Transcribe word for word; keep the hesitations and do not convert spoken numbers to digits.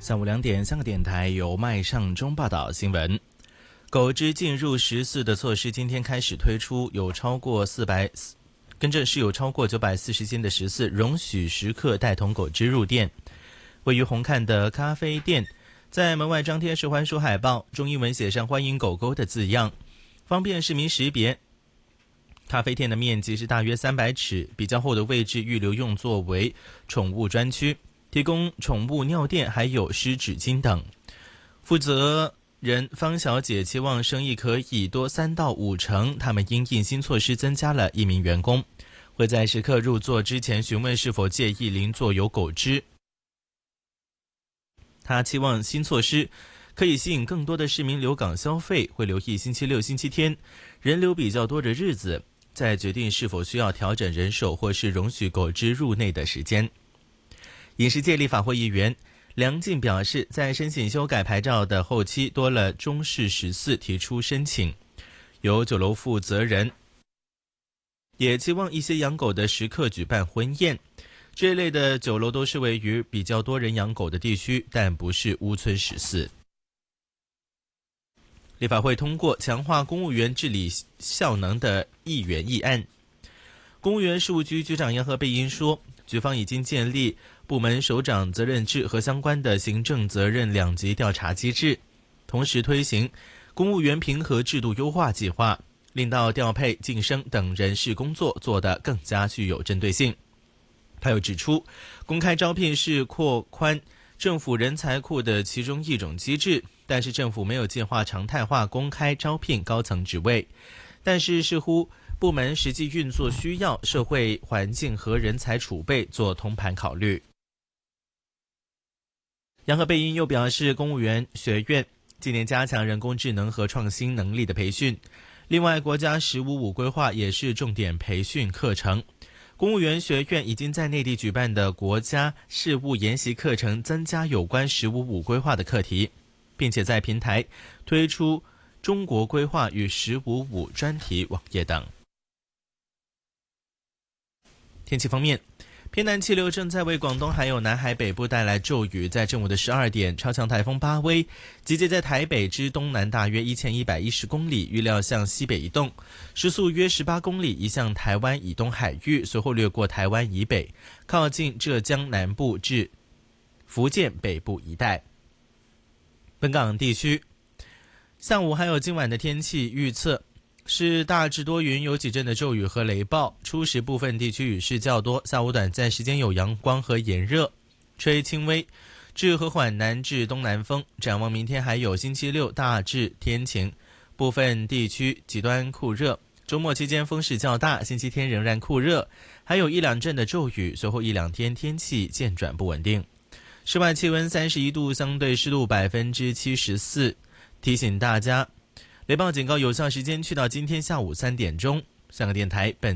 下午两点，香港电台由麦尚中报道新闻。狗只进入十四的措施今天开始推出，有超过四百，跟着是有超过九百四十间的十四容许食客带同狗只入店。位于红磡的咖啡店，在门外张贴是欢书海报，中英文写上欢迎狗狗的字样，方便市民识别。咖啡店的面积是大约三百尺，比较后的位置预留用作为宠物专区，提供宠物尿垫还有湿纸巾等。负责人方小姐期望生意可以多三到五成，他们因应新措施增加了一名员工，会在食客入座之前询问是否介意邻座有狗只。他期望新措施可以吸引更多的市民留港消费，会留意星期六、星期天人流比较多的日子，再决定是否需要调整人手或是容许狗只入内的时间。饮食界立法会议员梁进表示，在申请修改牌照的后期，多了中式十四提出申请，由酒楼负责人也期望一些养狗的食客举办婚宴。这一类的酒楼都是位于比较多人养狗的地区，但不是屋村十四。立法会通过强化公务员治理效能的议员议案。公务员事务局局长杨和贝因说，局方已经建立部门首长责任制和相关的行政责任两级调查机制，同时推行公务员评核制度优化计划，令到调配、晋升等人事工作做得更加具有针对性。他又指出，公开招聘是扩宽政府人才库的其中一种机制，但是政府没有计划常态化公开招聘高层职位，但是视乎部门实际运作需要、社会环境和人才储备做通盘考虑。杨和贝因又表示，公务员学院今年加强人工智能和创新能力的培训，另外国家十五五规划也是重点培训课程。公务员学院已经在内地举办的国家事务研习课程增加有关十五五规划的课题，并且在平台推出中国规划与十五五专题网页等。天气方面，偏南气流正在为广东还有南海北部带来骤雨，在正午的十二点，超强台风巴威集结在台北之东南大约一千一百一十公里，预料向西北移动，时速约十八公里，移向台湾以东海域，随后掠过台湾以北，靠近浙江南部至福建北部一带。本港地区下午还有今晚的天气预测是大致多云，有几阵的骤雨和雷暴，初时部分地区雨势较多，下午短暂时间有阳光和炎热，吹轻微至和缓南至东南风。展望明天还有星期六大致天晴，部分地区极端酷热，周末期间风势较大，星期天仍然酷热，还有一两阵的骤雨，随后一两天天气渐转不稳定。室外气温三十一度，相对湿度百分之七十四。提醒大家，雷暴警告有效时间去到今天下午三点钟。香港电台本